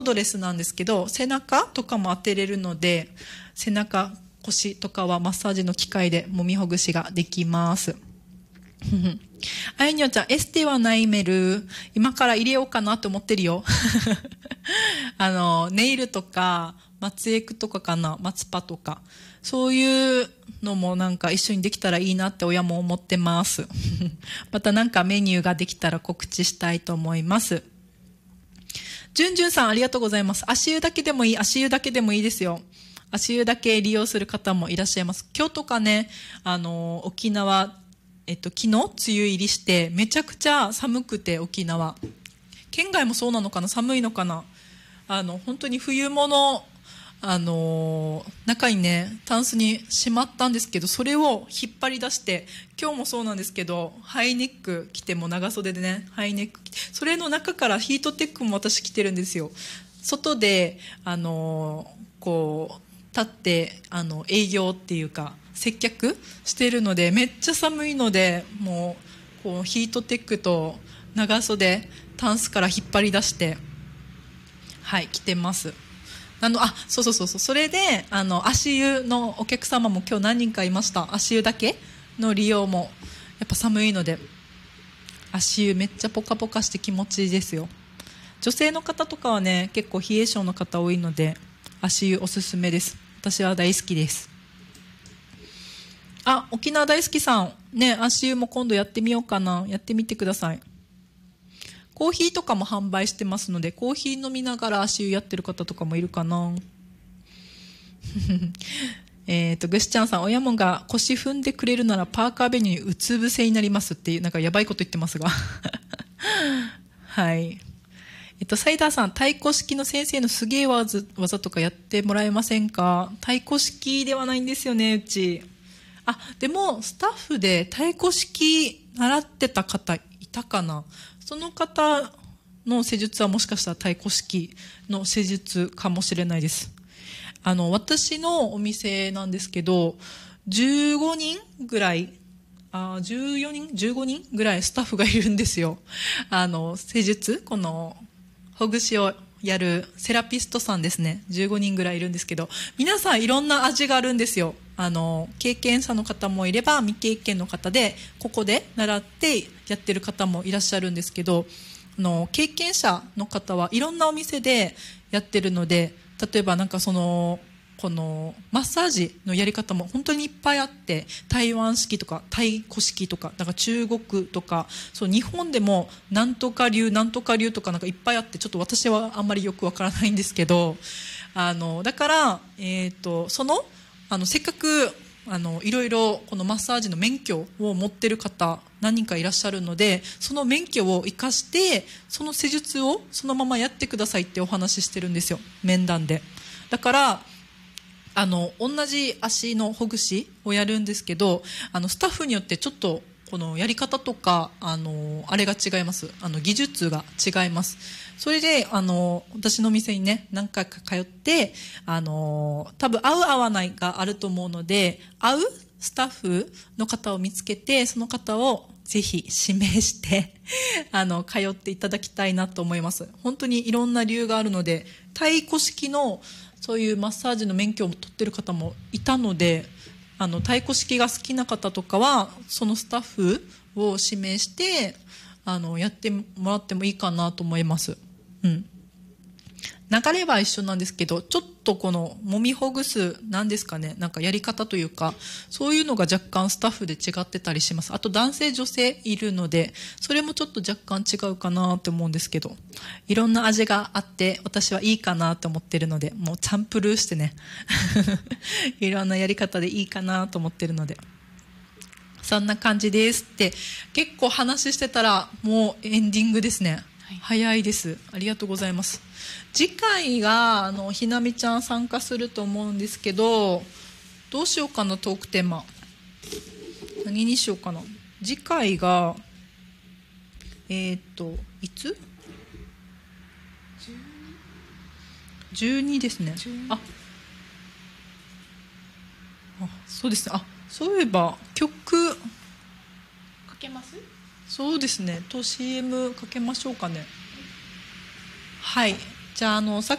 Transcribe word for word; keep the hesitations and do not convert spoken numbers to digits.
ドレスなんですけど、背中とかも当てれるので、背中、腰とかはマッサージの機械で揉みほぐしができます。あいにょちゃん、エステはないメル。今から入れようかなと思ってるよ。あの、ネイルとか、松エクとかかな、松パとか。そういうのもなんか一緒にできたらいいなって親も思ってます。またなんかメニューができたら告知したいと思います。じゅんじゅんさんありがとうございます。足湯だけでもいい、足湯だけでもいいですよ。足湯だけ利用する方もいらっしゃいます。今日とかね、あの、沖縄、えっと、昨日、梅雨入りして、めちゃくちゃ寒くて、沖縄。県外もそうなのかな、寒いのかな。あの、本当に冬物、あの、中にね、タンスにしまったんですけど、それを引っ張り出して、今日もそうなんですけど、ハイネック着ても長袖でね、ハイネック着て、それの中からヒートテックも私着てるんですよ。外で、あの、こう、立って、あの、営業っていうか、接客しているのでめっちゃ寒いので、もうこうヒートテックと長袖タンスから引っ張り出してはい着てます。あのあそうそうそうそうそれであの足湯のお客様も今日何人かいました。足湯だけの利用もやっぱ寒いので足湯めっちゃポカポカして気持ちいいですよ。女性の方とかはね結構冷え性の方多いので足湯おすすめです。私は大好きです。あ、沖縄大好きさん。ね、足湯も今度やってみようかな。やってみてください。コーヒーとかも販売してますので、コーヒー飲みながら足湯やってる方とかもいるかな。えっと、ぐしちゃんさん、親もが腰踏んでくれるならパーカーベニューうつ伏せになりますっていう、なんかやばいこと言ってますが。はい。えっと、サイダーさん、太鼓式の先生のすげえ技とかやってもらえませんか？太鼓式ではないんですよね、うち。あ、でもスタッフで太鼓式習ってた方いたかな。その方の施術はもしかしたら太鼓式の施術かもしれないです。あの私のお店なんですけどじゅうごにんぐらいあじゅうよにんじゅうごにんぐらいスタッフがいるんですよ。あの施術このほぐしをやるセラピストさんですね。じゅうごにんぐらいいるんですけど皆さんいろんな味があるんですよ。あの経験者の方もいれば未経験の方でここで習ってやってる方もいらっしゃるんですけどあの経験者の方はいろんなお店でやってるので例えばなんかそのこのマッサージのやり方も本当にいっぱいあって台湾式とか太鼓式とかなんか中国とかそう日本でもなんとか流なんとか流とかなんかいっぱいあってちょっと私はあんまりよくわからないんですけどあのだから、えーと、そのあのせっかくあのいろいろこのマッサージの免許を持ってる方何人かいらっしゃるのでその免許を生かしてその施術をそのままやってくださいってお話ししてるんですよ面談で。だからあの同じ足のほぐしをやるんですけどあのスタッフによってちょっとこのやり方とかあのあれが違います。あの技術が違います。それであの私の店にね何回か通ってあの多分合う合わないがあると思うので合うスタッフの方を見つけてその方をぜひ指名してあの通っていただきたいなと思います。本当にいろんな理由があるので太鼓式のそういうマッサージの免許を取ってる方もいたのであの太鼓式が好きな方とかはそのスタッフを指名してあのやってもらってもいいかなと思います。うん、流れは一緒なんですけどちょっとこの揉みほぐすなんですかねなんかやり方というかそういうのが若干スタッフで違ってたりします。あと男性女性いるのでそれもちょっと若干違うかなって思うんですけどいろんな味があって私はいいかなと思ってるのでもうチャンプルーしてねいろんなやり方でいいかなと思ってるのでそんな感じですって結構話してたらもうエンディングですね。早いです。ありがとうございます。次回があのひなみちゃん参加すると思うんですけどどうしようかな。トークテーマ何にしようかな。次回がえっといつじゅうにですね。ああそうですね。あそういえば曲かけます。そうですねと シーエム かけましょうかね。はいじじゃあ、あの、さっ